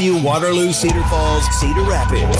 Grandview, Waterloo, Cedar Falls, Cedar Rapids.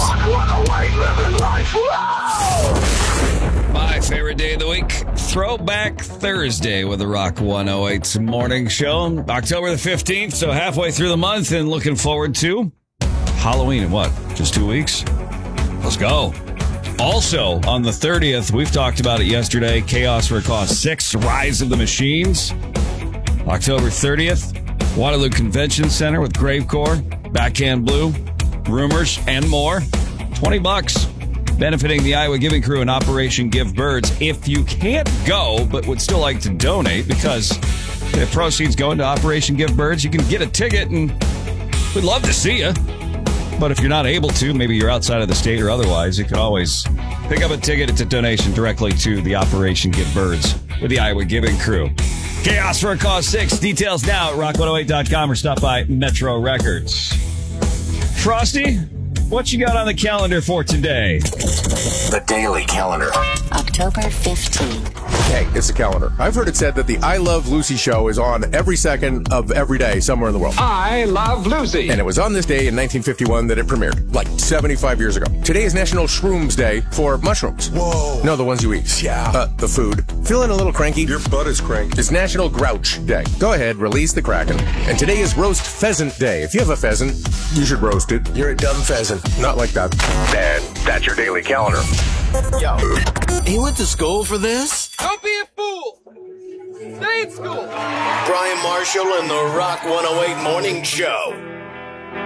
My favorite day of the week, Throwback Thursday with the Rock 108 Morning Show. October the 15th, so halfway through the month, and looking forward to Halloween in what? Just 2 weeks? Let's go. Also, on the 30th, we've talked about it yesterday, Chaos for a Cause 6, Rise of the Machines. October 30th, Waterloo Convention Center with Gravecore, Backhand Blue, Rumors, and more. $20 benefiting the Iowa Giving Crew and Operation Give Birds. If you can't go but would still like to donate, because the proceeds go into Operation Give Birds, you can get a ticket, and we'd love to see you. But if you're not able to, maybe you're outside of the state or otherwise, you can always pick up a ticket. It's a donation directly to the Operation Give Birds with the Iowa Giving Crew. Chaos for a Cause 6. Details now at rock108.com or stop by Metro Records. Frosty, what you got on the calendar for today? The Daily Calendar. October 15th. Hey, it's the calendar. I've heard it said that the I Love Lucy show is on every second of every day somewhere in the world. I love Lucy. And it was on this day in 1951 that it premiered, like 75 years ago. Today is National Shrooms Day for mushrooms. Whoa. No, the ones you eat. Yeah. The food. Feeling a little cranky? Your butt is cranky. It's National Grouch Day. Go ahead, release the Kraken. And today is Roast Pheasant Day. If you have a pheasant, you should roast it. You're a dumb pheasant. Not like that. And that's your daily calendar. Yo. He went to school for this? Don't be a fool. Stay in school. Brian Marshall and the Rock 108 Morning Show.